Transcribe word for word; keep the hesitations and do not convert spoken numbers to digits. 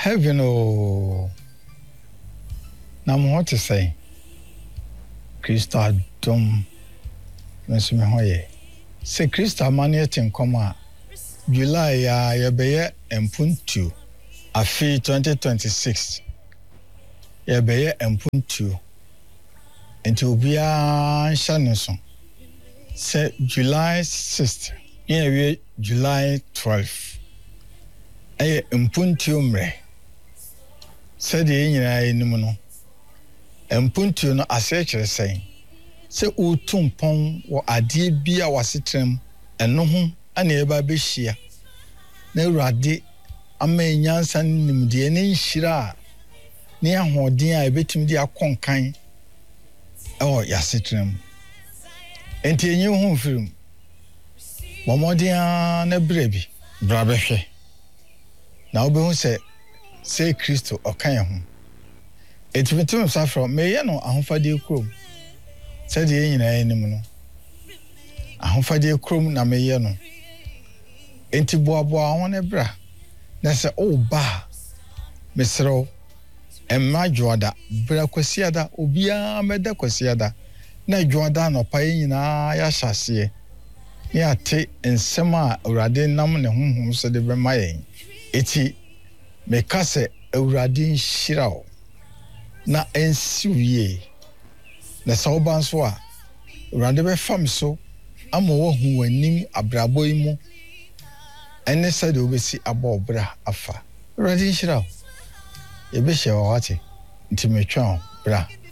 heaven oh na mo to say Kristo adom mesome hoye se Kristo amane tin koma July ya yebeye empuntu afi twenty twenty-six yebeye empuntu enti obia nshaneso se July sixth yewe July twelfth eye empuntu mre se de nyina enim no empuntu no asechere sen se utumpon wo ade bia wasetrem eno ho ana eba behia na urade amenyansa nimde ne nhira ne ahoden a ebetim di akonkan ewo yasetrem enti enye ho firim momodia na brebi bra behwe na obehu se se Kristo okan ho etimetum safro meye no ahofade krom se de nyina enim no ahofade krom na meye no enti boaboa ho ne bra na se o ba mesro emma joada bra kwasiada obia meda kwasiada na joada no pa nyina ya hyase ya te ensema urade nam ne honhom so de be mayen eti mekase urade nhirao na ensiwie na sauban so a urade be fam so ama wo hu wanim abrabo imu ene sade obesi abobra afa urade nhirao ebe hye wawate ntimetwa bra